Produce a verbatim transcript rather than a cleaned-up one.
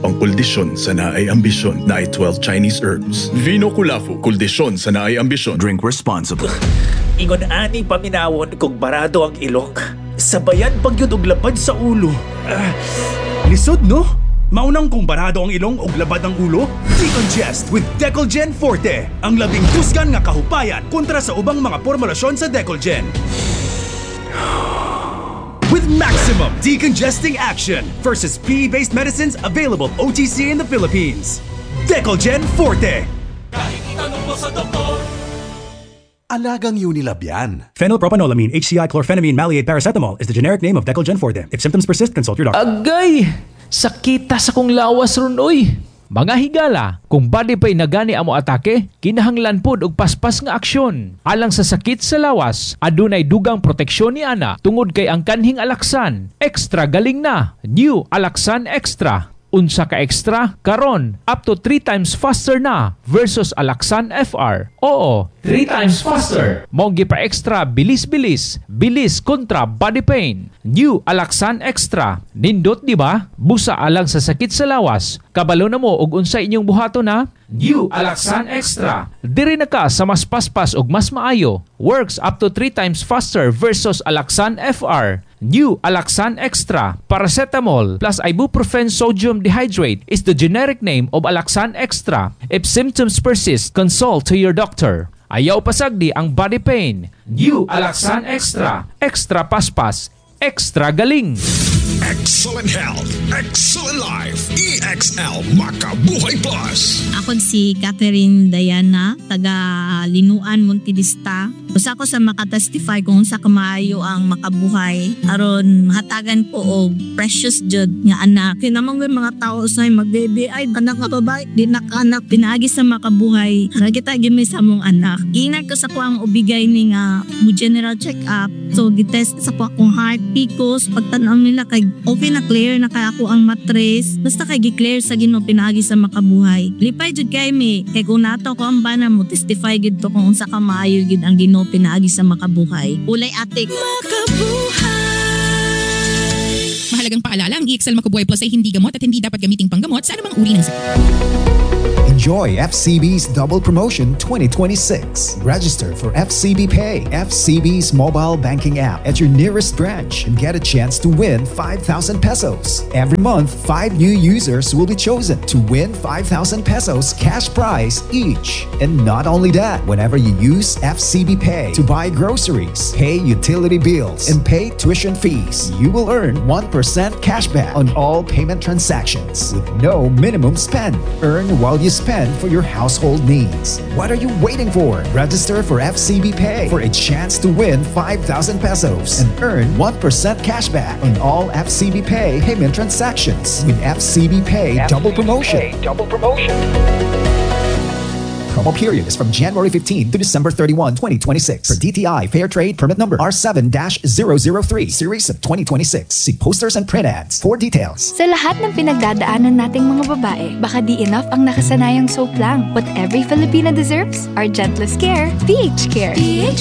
ang kuldisyon sa naay ambisyon na ay twelve Chinese herbs. Vino Kulafu, kuldisyon sa naay ambisyon. Drink responsibly. Ingon ani paminawon kung barado ang ilok. Sabayan pagyud og labad sa ulo. Uh, lisod no? Maunang kung barado ang ilong og labad ang ulo? Decongest with Decolgen Forte. Ang labing tusgan nga kahupayan kontra sa ubang mga formulasyon sa Decolgen. With maximum decongesting action versus P E-based medicines available O T C in the Philippines. Decolgen Forte. Kahit itanong mo sa doktor. Alagang Unilab yan. Phenylpropanolamine, H C I, chlorphenamine, maleate, paracetamol is the generic name of Decolgen Forte. If symptoms persist, consult your doctor. Agay! Sakita sa kong lawas ron, oy! Mga higala, kung body pa'y nagani amo atake, kinahanglan pod og paspas nga aksyon. Alang sa sakit sa lawas, adunay dugang proteksyon ni ana tungod kay ang kanhing Alaxan. Extra galing na. New Alaxan Extra. Unsa ka extra? Karon, up to three times faster na versus Alaxan F R. Oo, three times faster. Monggi pa extra, bilis-bilis. Bilis kontra body pain. New Alaxan Extra. Nindot di ba? Busa alang sa sakit sa lawas. Kabalo na mo og unsa inyong buhato na? New Alaxan Extra. Diri na ka sa mas paspas og mas maayo. Works up to three times faster versus Alaxan F R. New Alaxan Extra. Paracetamol plus ibuprofen sodium dehydrate is the generic name of Alaxan Extra. If symptoms persist, consult to your doctor. Ayaw pasagdi ang body pain. New Alaxan Extra. Extra paspas. Extra galing. Excellent health, excellent life. E X L Makabuhay Plus. Ako si Catherine Diana, taga Linuan, Montidista. Usa ko sa makatestify kung sa kamaayo ang makabuhay. Aron hatagan ko og precious jud nga anak. Kinamang mga tao sa mag-baby ay anak nga babae, di nakanak pinaagi sa makabuhay. Para kita gimi sa mong anak. Ingat ko sa ko ang ubigay ni nga mo general check-up. So gitest sa ko akong heart, picos, pagtanaw nila kay okay na clear na kay ako ang matres. Basta kay gi-clear sa Ginoo pinaagi sa makabuhay. Lipay jud kay mi kay kung nato ko ang bana mo testify gid to kung unsa ka maayo gid ang Ginoo pinaagi sa makabuhay. Ulay atik. Makabuhay. Mahalagang paalala, ang E X L Makabuhay Plus ay hindi gamot at hindi dapat gamiting panggamot sa anumang uri ng sakit. Enjoy F C B's Double Promotion twenty twenty-six. Register for F C B Pay, F C B's mobile banking app at your nearest branch and get a chance to win five thousand pesos. Every month, five new users will be chosen to win five thousand pesos cash prize each. And not only that, whenever you use F C B Pay to buy groceries, pay utility bills, and pay tuition fees, you will earn one percent cashback on all payment transactions with no minimum spend. Earn while you spend for your household needs. What are you waiting for? Register for F C B Pay for a chance to win five thousand pesos and earn one percent cashback on all F C B Pay payment transactions with F C B Pay Double Promotion. Double Promotion. Promo period is from January fifteenth to December thirty-first, twenty twenty-six. For D T I Fair Trade Permit Number R seven dash zero zero three Series of twenty twenty-six. See posters and print ads for details. Sa lahat ng pinagdadaanan nating mga babae, baka di enough ang nakasanayang soap lang. What every Filipina deserves, our gentlest care, P H Care. P H